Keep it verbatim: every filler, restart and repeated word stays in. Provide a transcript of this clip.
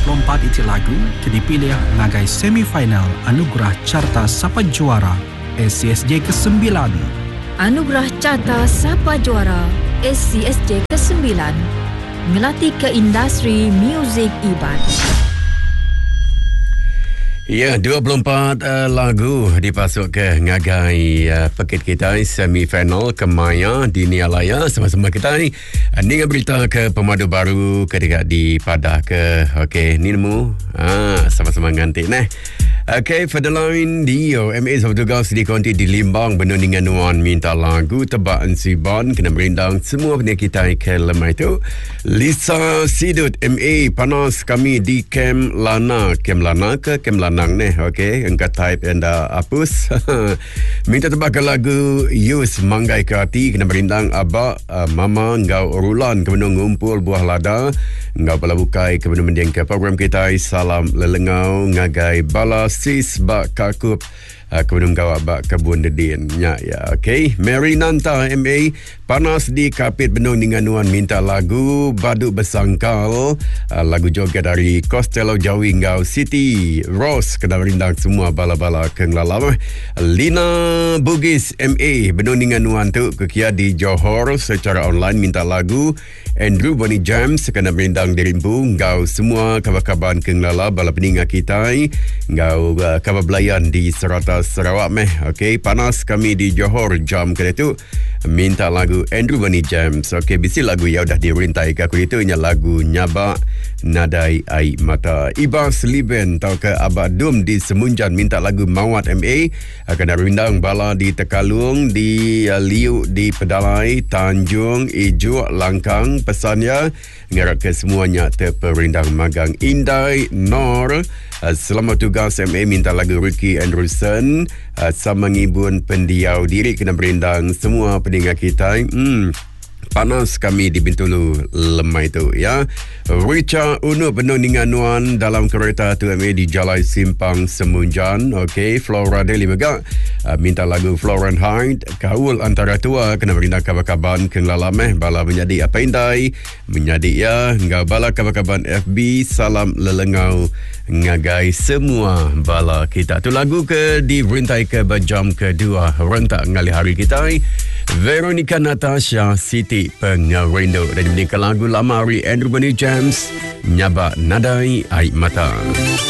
puluh empat itu lagu dipilih ngagai semifinal Anugerah Carta Sapa Juara S C S J kesembilan. Anugerah Carta Sapa Juara S C S J kesembilan melatih ke industri muzik Iban. Ya, dua puluh empat uh, lagu dipasuk ke ngagai uh, paket kita semifinal ke Maya di Nialaya sama-sama kita ni. Uh, ni berita ke pemadu baru ketika di Padah ke. Okey, ni nemu. Ah, sama-sama ngantik nah. Okey, Federline Dio M A sama tugas di konti di Limbang Benundingan Nuan minta lagu tebak Nsibon kena berindang semua pendengar kita ke lemah itu. Lisa Sidut M A panas kami di Kem Lana. Kem Lana ke Kem Lana neh, okey, engkau type anda hapus. Minta tebak lagu Yus Manggai ke hati kena berindang abak uh, mama engkau urulan kemenung ngumpul buah lada engkau pala bukai kemenung mendiang ke program kita salam lelengau ngagai bala sis bak kakup uh, kemenung kau abak kebun dedin ya ya okey. Mary Nanta M A panas di kapit benung dengan nuan minta lagu Baduk Bersangkal, uh, lagu joget dari Costello Jawi engkau City Rose kena berindang semua bala-bala kenglalam. Lina Bugis M A benung dengan nuan tu kekia di Johor secara online minta lagu Andrew Bonnie James kena berindang di Rimbu engkau semua kabar-kabar kenglala bala peningat kita engkau uh, kabar belayan di Serata Sarawak meh. Okey, panas kami di Johor jam kena tu minta lagu Andrew Bonnie James. Okey, bisi lagu yang dah dirintai ke aku itu nya lagu Nyabak Nadai Air Mata. Ibas Liben tau ke Abad Dum di Semunjan minta lagu Mawat M A akan rindang bala di Tekalung di uh, Liu di Pedalai Tanjung Ijuk Langkang pesannya ngarap ke semuanya terperindang magang Indai Nor. Uh, selamat tugas M A minta lagu Ricky Anderson uh, sama ngibun pendiau diri kena berindang semua pendengar kita. Hmm panas kami di Bintulu lemah itu ya. Richa Unu penuh dengan nuan dalam kereta tu M A di Jalai Simpang Semunjan. Okey, Flora Deli Megak uh, minta lagu Florence Hyde kaul antara tua kena berindang kabar-kabar kenglalameh bala menjadi apa indai menjadi ya enggak bala kabar-kabar F B salam lelengau ngagai semua bala kita. Tu lagu ke di berintai ke jam kedua rentak ngali hari kita. Veronica Natasha Siti Pengarindo dan diberikan lagu lama hari Andrew Bonnie James Nyabak Nadai Air Mata.